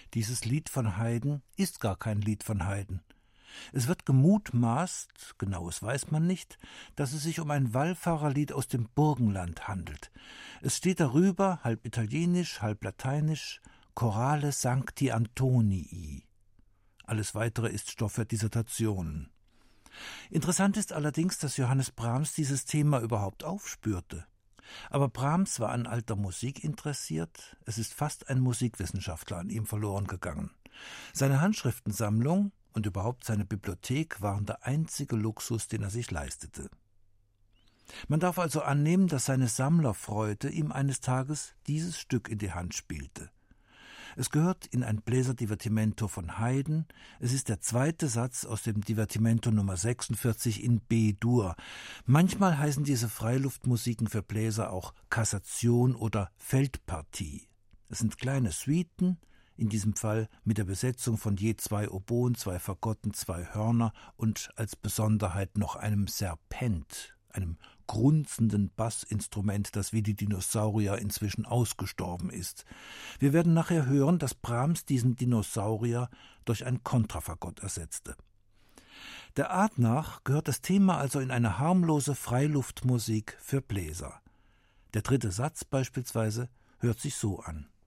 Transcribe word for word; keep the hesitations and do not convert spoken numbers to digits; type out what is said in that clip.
Dieses Lied von Haydn ist gar kein Lied von Haydn. Es wird gemutmaßt, genaues weiß man nicht, dass es sich um ein Wallfahrerlied aus dem Burgenland handelt. Es steht darüber, halb italienisch, halb lateinisch, Chorale Sancti Antonii. Alles Weitere ist Stoff für Dissertationen. Interessant ist allerdings, dass Johannes Brahms dieses Thema überhaupt aufspürte. Aber Brahms war an alter Musik interessiert, es ist fast ein Musikwissenschaftler an ihm verloren gegangen. Seine Handschriftensammlung und überhaupt seine Bibliothek waren der einzige Luxus, den er sich leistete. Man darf also annehmen, dass seine Sammlerfreude ihm eines Tages dieses Stück in die Hand spielte. Es gehört in ein Bläserdivertimento von Haydn. Es ist der zweite Satz aus dem Divertimento Nummer sechsundvierzig in B-Dur. Manchmal heißen diese Freiluftmusiken für Bläser auch Kassation oder Feldpartie. Es sind kleine Suiten, in diesem Fall mit der Besetzung von je zwei Oboen, zwei Fagotten, zwei Hörner und als Besonderheit noch einem Serpent, einem grunzenden Bassinstrument, das wie die Dinosaurier inzwischen ausgestorben ist. Wir werden nachher hören, dass Brahms diesen Dinosaurier durch ein Kontrafagott ersetzte. Der Art nach gehört das Thema also in eine harmlose Freiluftmusik für Bläser. Der dritte Satz beispielsweise hört sich so an.